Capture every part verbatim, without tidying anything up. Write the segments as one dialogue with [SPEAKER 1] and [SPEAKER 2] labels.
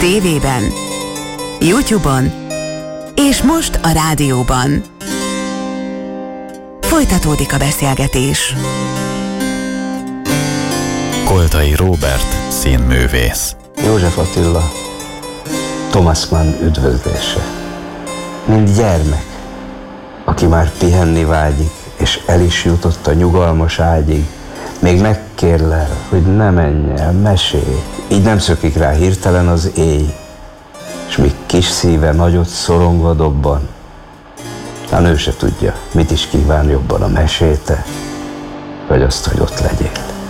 [SPEAKER 1] tévében, YouTube-on és most a rádióban. Folytatódik a beszélgetés.
[SPEAKER 2] Koltai Róbert, színművész.
[SPEAKER 3] József Attila, Thomas Mann üdvözlése. Mint gyermek, aki már pihenni vágyik, és el is jutott a nyugalmas ágyig, még megkérlel, hogy ne menj el, mesélj, így nem szökik rá hirtelen az éj, és míg kis szíve nagyot szorongva dobban, hát ő se tudja, mit is kíván jobban, a meséte, vagy azt, hogy ott legyél.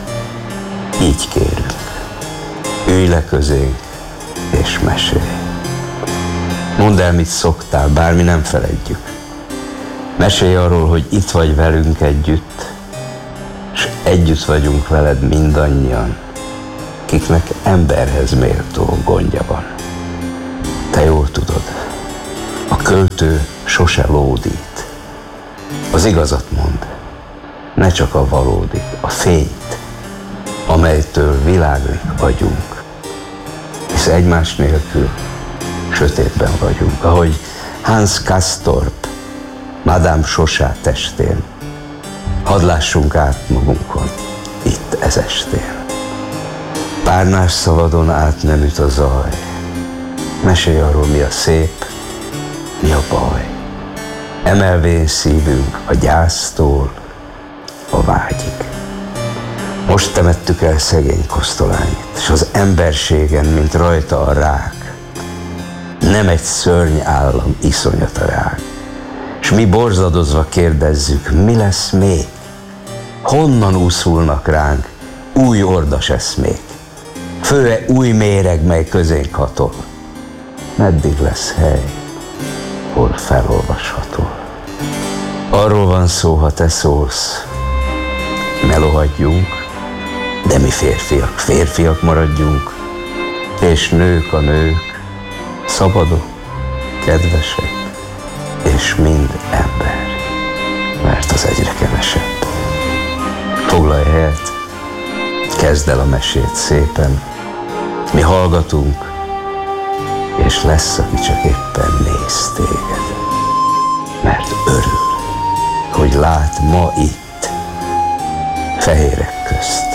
[SPEAKER 3] Így kérünk, ülj le közénk, és mesélj. Mondd el, mit szoktál, bármi nem feledjük. Mesélj arról, hogy itt vagy velünk együtt, és együtt vagyunk veled mindannyian, kiknek emberhez méltó gondja van. Te jól tudod, a költő sose lódít. Az igazat mond, ne csak a valódit, a fényt, amelytől világlik vagyunk, hisz egymás nélkül sötétben vagyunk, ahogy Hans Castorp, Madame Chauchat testén. Hadd lássunk át magunkon, itt ezestén. Párnás szavadon át nem üt a zaj. Mesélj arról, mi a szép, mi a baj. Emelvén szívünk a gyásztól a vágyig. Most temettük el szegény kosztolányit, és az emberségen, mint rajta a rák, nem egy szörny állam iszonyata rág. És mi borzadozva kérdezzük, mi lesz még? Honnan úszulnak ránk új ordas eszmék? Főre új méreg, mely közénk hatol. Meddig lesz hely, hol felolvasható? Arról van szó, ha te szólsz, melohadjunk, de mi férfiak, férfiak maradjunk, és nők a nők, szabadok, kedvesek, és mind ember, mert az egyre kevesebb. Foglalj helyet, kezd el a mesét szépen, mi hallgatunk, és lesz, aki csak éppen néz téged, mert örül, hogy lát ma itt, fehérek közt